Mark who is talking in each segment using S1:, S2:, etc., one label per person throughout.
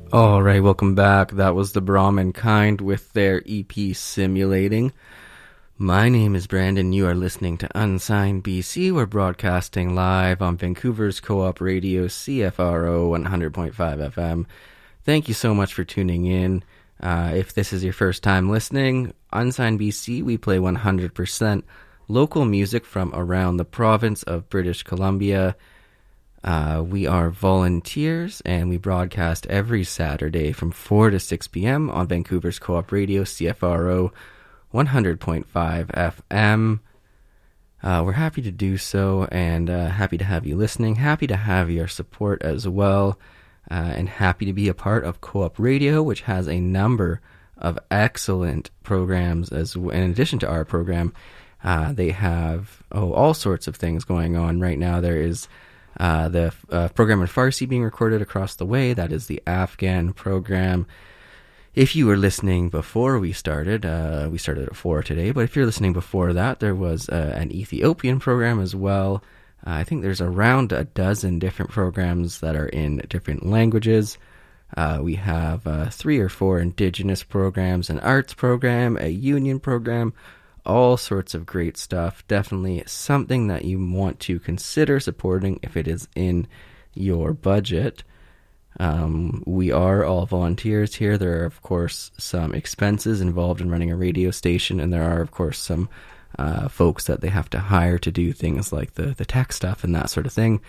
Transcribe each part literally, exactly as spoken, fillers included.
S1: All right, welcome back. That was the Brahmin Kind with their E P Simulating. My name is Brandon. You are listening to Unsigned B C. We're broadcasting live on Vancouver's Co-op Radio, C F R O one hundred point five F M. Thank you so much for tuning in. Uh, if this is your first time listening, Unsigned B C, we play one hundred percent local music from around the province of British Columbia. Uh, we are volunteers, and we broadcast every Saturday from four to six p.m. on Vancouver's Co-op Radio, C F R O one hundred point five F M. Uh, we're happy to do so, and uh, happy to have you listening, happy to have your support as well, uh, and happy to be a part of Co-op Radio, which has a number of excellent programs. As w- in addition to our program, uh, they have oh all sorts of things going on right now. There is Uh, the uh, program in Farsi being recorded across the way. That is the Afghan program. If you were listening before we started, uh, we started at four today, but if you're listening before that, there was uh, an Ethiopian program as well. Uh, I think there's around a dozen different programs that are in different languages. Uh, we have uh, three or four indigenous programs, an arts program, a union program, all sorts of great stuff. Definitely something that you want to consider supporting if it is in your budget. Um, we are all volunteers here. There are, of course, some expenses involved in running a radio station, and there are, of course, some uh, folks that they have to hire to do things like the, the tech stuff and that sort of thing.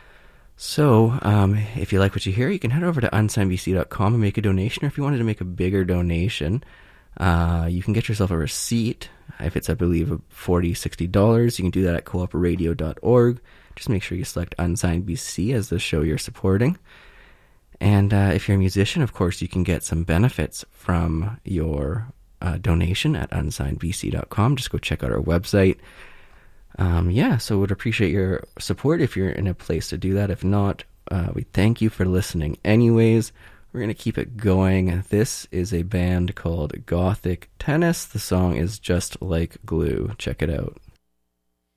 S1: So, um, if you like what you hear, you can head over to unsigned b c dot com and make a donation, or if you wanted to make a bigger donation, uh, you can get yourself a receipt. If it's, I believe, forty dollars, sixty dollars, you can do that at co op radio dot org. Just make sure you select Unsigned B C as the show you're supporting. And uh, if you're a musician, of course, you can get some benefits from your uh, donation at unsigned b c dot com. Just go check out our website. Um, yeah, so would appreciate your support if you're in a place to do that. If not, uh, we thank you for listening anyways. We're going to keep it going. This is a band called Gothic Tennis. The song is Just Like Glue. Check it out.